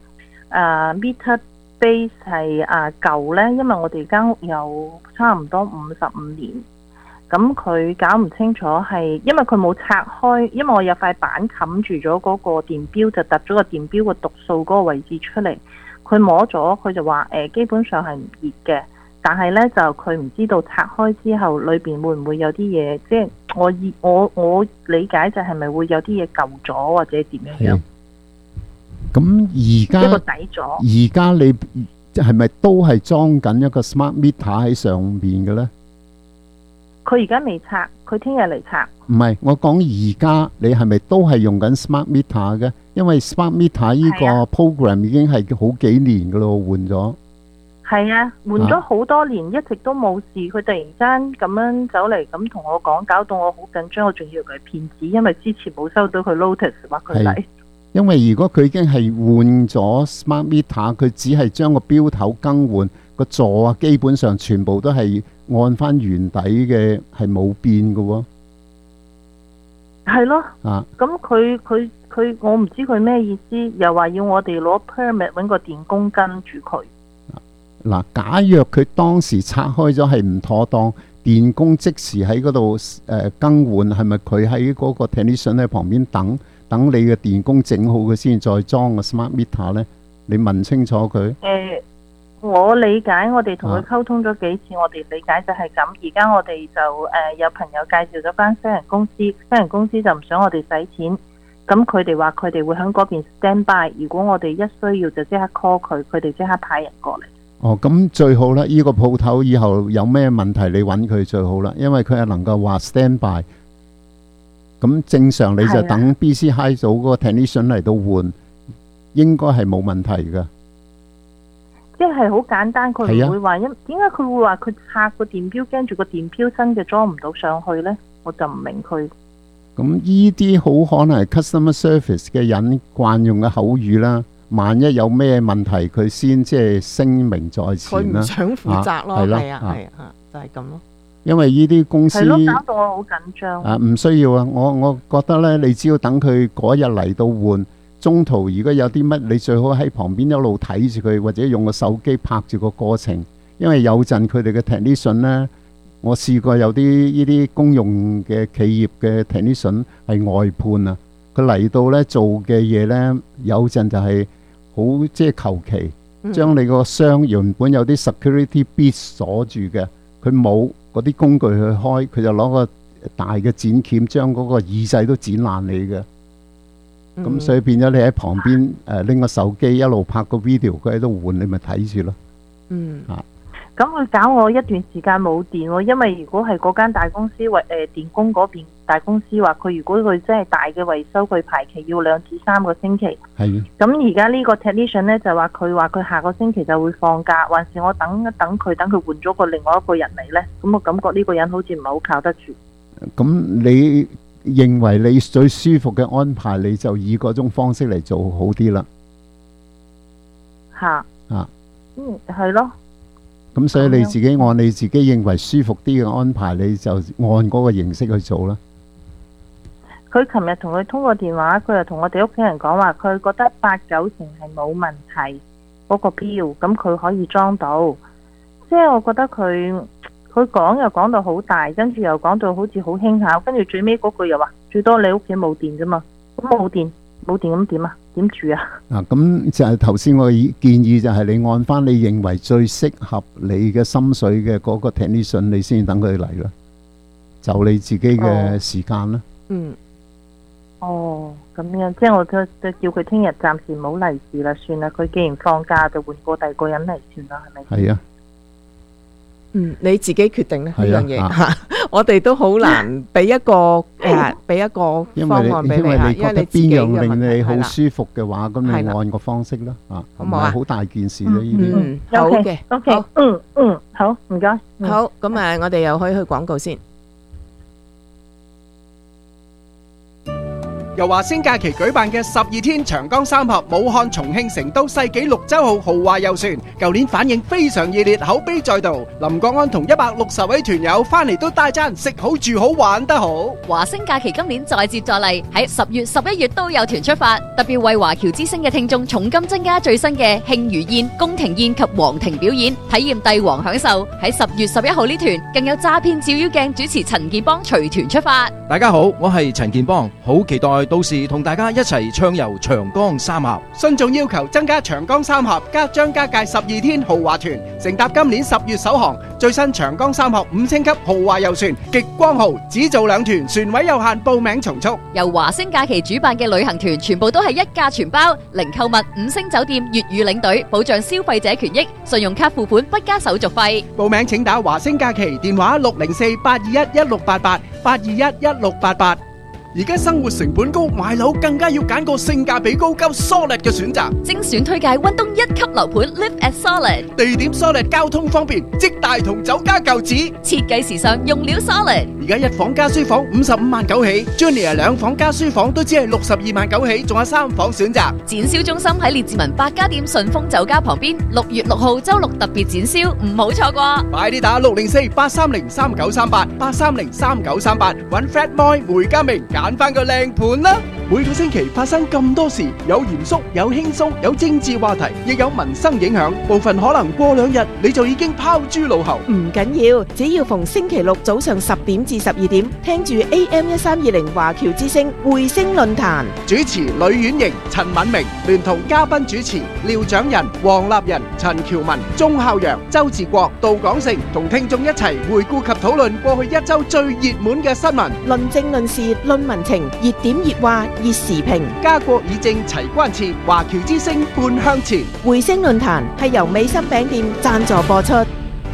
meter base 係舊呢，因為我哋間屋有差唔多55年。咁佢搞唔清楚係，因為佢冇拆開，因為我有塊板冚住咗嗰個電錶，就突咗個電錶個讀數嗰個位置出嚟。佢摸咗，佢就話基本上係唔熱嘅，但係呢，就佢唔知道拆開之後裏邊會唔會有啲嘢，即係我理解就係咪會有啲嘢舊咗或者點樣樣？ 咁而家你係咪都係裝緊一個 smart meter 喺上面嘅呢？ 佢而家未拆，佢聽日嚟拆。 唔係，我講而家你係咪都係用緊 smart meter 嘅？因為 smart meter 呢個 program 已經係好幾年噶咯，換咗。 係啊，換咗好多年，一直都冇事。佢突然間咁樣走嚟咁同我講，搞到我好緊張。我仲以為佢係騙子，因為之前冇收到佢 notice 話佢嚟。 因為如果佢已經係換咗 smart meter， 佢只係將個錶頭更換，個座啊基本上全部都係按翻原底嘅，係冇變嘅喎。 係咯。咁佢我唔知佢咩意思，又話要我哋攞 permit 揾個電工跟住佢。 嗱，假若佢當時拆開咗係唔妥當，電工即時喺嗰度更換，係咪佢喺嗰個 technician 喺旁邊等你嘅電工整好佢先再裝個 smart meter 呢？你問清楚佢。 我理解，我哋同佢溝通咗幾次，我哋理解就係咁。而家我哋就有朋友介紹咗間私人公司，私人公司就唔想我哋使錢，咁佢哋話佢哋會喺嗰邊 stand by， 如果我哋一需要就即刻 call 佢，佢哋即刻派人過嚟。 哦，咁最好啦！呢個鋪頭以後有咩問題，你揾佢最好啦，因為佢係能夠話 stand by。咁正常你就等 BC High 組嗰個 technician 嚟到換，應該係冇問題㗎。 即係好簡單，佢唔會話點解佢會話佢拆個電錶，驚住個電錶新嘅裝唔到上去呢？我就唔明佢。 咁呢啲好可能係 customer service 嘅人慣用嘅口語啦。萬一有咩問題，佢先即係聲明在前啦。 佢唔想負責咯，係啊，就係咁咯。 因為呢啲公司係咯，搞到我好緊張。 唔需要啊！我覺得呢，你只要等佢嗰日嚟到換。中途如果有啲乜，你最好喺旁邊一路睇住佢，或者用個手機拍住個過程。因為有陣佢哋嘅 technician 呢，我試過有啲呢啲公用嘅企業嘅 technician 係外判啊，佢嚟到呢做嘅嘢呢，有陣就係好即係求其，將你個箱原本有啲 security bit 鎖住嘅，佢冇嗰啲工具去開，佢就攞個大嘅剪鉗將嗰個耳仔都剪爛你嘅。咁所以變咗你喺旁邊拎個手機一路拍個 video， 佢喺度換，你咪睇住咯。 咁佢搞我一段時間冇電喎，因為如果係嗰間大公司電工嗰邊大公司話，佢如果佢真係大嘅維修，佢排期要2至3個星期。係。咁而家呢個 technician 呢就話佢下個星期就會放假，還是我等一等佢，等佢換咗另外一個人嚟呢？咁我感覺呢個人好似唔係好靠得住。咁你認為你最舒服嘅安排，你就以嗰種方式嚟做好啲啦。 係咯。 咁所以你自己按你自己認為舒服啲嘅安排，你就按嗰個形式去做啦。 佢琴日同佢通過電話，佢又同我哋屋企人講話，佢覺得8-9成係冇問題。 嗰個錶，咁佢可以裝到。即係我覺得佢講又講到好大，跟住又講到好似好輕巧，跟住最尾嗰句又話最多你屋企冇電啫嘛，咁冇電咁點啊？點住啊？ 咁就係頭先我建議就係你按翻你認為最適合你嘅心水嘅嗰個 technician， 你先等佢嚟啦，就你自己嘅時間啦。 咁樣，即係我就叫佢聽日暫時唔好嚟住啦，算啦。佢既然放假，就換過第二個人嚟算啦，係咪？ 係啊。 你自己決定呢樣嘢，我哋都好難俾一個方案俾你， 因為你覺得邊樣令你好係啦舒服嘅話，咁你按個方式啦，唔係好大件事咧，呢啲。 好嘅， OK， 好，唔該。 好，咁我哋又可以去廣告先。 由華星假期舉辦嘅12天長江三峽武漢、重慶、成都世紀綠洲號豪華遊船，舊年反應非常熱烈，口碑再度。林國安同160位團友翻嚟都大讚食好住好玩得好。 華星假期今年再接再厲，喺10月、11月都有團出發，特別為華僑之星嘅聽眾重金增加最新嘅慶餘宴、宮廷宴及皇庭表演，體驗帝王享受。喺10月11號呢團更有詐騙照妖鏡主持陳建邦隨團出發。 大家好，我係陳建邦，好期待到時同大家一齊暢遊長江三峽。 信眾要求增加長江三峽加張家界12天豪華團，乘搭今年10月首航最新長江三峽5星級豪華遊船極光號，只做2團，船位有限，報名從速。 由華星假期主辦嘅旅行團全部都係一價全包，零購物、5星酒店、粵語領隊，保障消費者權益，信用卡付款不加手續費。 報名請打華星假期電話604-821-1688，821-1688。而家生活成本高，買樓更加要揀個性價比高、夠 solid 嘅選擇。 精選推介溫東1級樓盤 Live at Solid， 地點 solid， 交通方便，即大同酒家舊址， 設計時尚，用料 solid。 而家1房加書房55萬9起 ，Junior 2房加書房都只係62萬9起，仲有3房選擇。 展銷中心喺列治文百家店順豐酒家旁邊，6月6號周六特別展銷，唔好錯過。 快啲打604-830-3938 830-3938，揾 Fred Moy 梅家明。揀翻個靚盤啦！每個星期發生咁多事，有嚴肅，有輕鬆，有政治話題，亦有民生影響。部分可能過2日你就已經拋諸腦後。 唔緊要，只要逢星期六早上10點至12點，聽住 AM1320華僑之聲匯星論壇， 主持呂婉瑩、陳敏明，聯同嘉賓主持廖長仁、黃立仁、陳喬文、鐘孝陽、周志國、杜廣成，同聽眾一齊回顧及討論過去1週最熱門嘅新聞， 論政論事論民情，熱點熱話熱時評， 家國議政齊關切，華僑之聲半向前。 匯星論壇係由美心餅店贊助播出。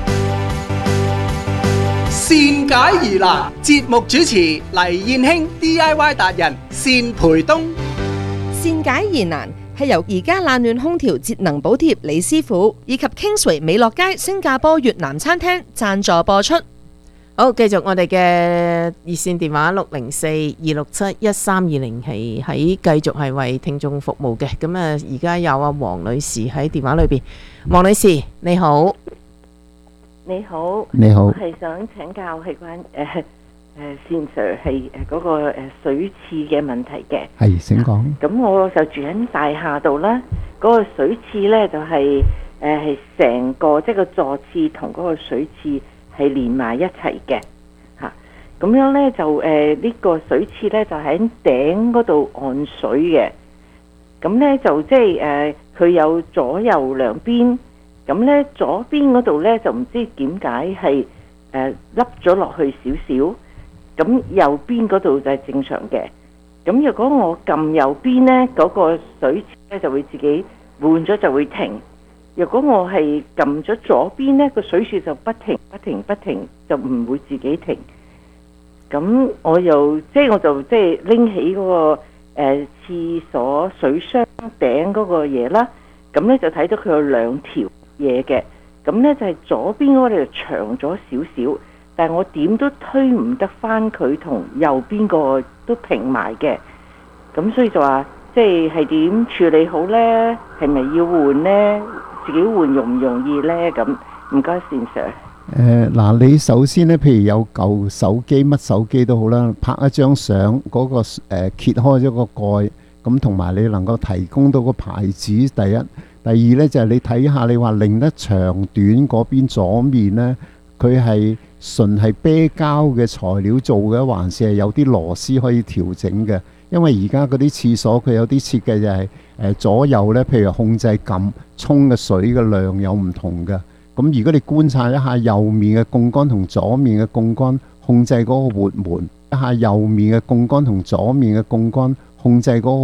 善解疑難，節目主持黎燕卿 DIY 達人單培東。 善解疑難係由而家冷暖空調節能補貼李師傅以及 Kingsway 美樂街新加坡越南餐廳贊助播出。 好，繼續我哋嘅熱線電話604-267-1320係繼續係為聽眾服務嘅。咁而家有黃女士喺電話裏邊。黃女士你好。 你好， 你好， 我係想請教係關善 Sir 係嗰個水廁嘅問題嘅。 係，請講。 咁我就住喺大廈度啦，嗰個水廁呢就係成個即係個座廁同嗰個水廁係連埋一齊嘅嚇。咁樣呢就呢個水廁呢就喺頂嗰度按水嘅。咁呢就即係佢有左右兩邊。咁呢左邊嗰度呢就唔知點解係凹咗落去少少，咁右邊嗰度就係正常嘅。咁如果我撳右邊呢，嗰個水池呢就會自己換咗就會停。如果我係撳咗左邊呢，個水柱就不停就唔會自己停。咁我就拎起嗰個廁所水箱頂嗰個嘢啦，咁呢就睇到佢有2條嘢嘅，咁呢就係左邊嗰個就長咗少少，但係我點都推唔得翻佢同右邊個都平埋嘅，咁所以就話即係點處理好呢？係咪要換呢？自己換容唔容易呢？咁唔該善 Sir。 嗱，你首先呢，譬如有舊手機乜手機都好啦，拍一張相，嗰個揭開咗個蓋，咁同埋你能夠提供到個牌子，第第二呢，就係你睇下，你話擰得長短嗰邊左面呢，佢係純係啤膠嘅材料做嘅，還是係有啲螺絲可以調整嘅？因為而家嗰啲廁所佢有啲設計就係左右呢，譬如控制撳沖嘅水嘅量有唔同嘅。咁如果你觀察一下右面嘅槓桿同左面嘅槓桿，控制嗰個活門；一下右面嘅槓桿同左面嘅槓桿，控制嗰個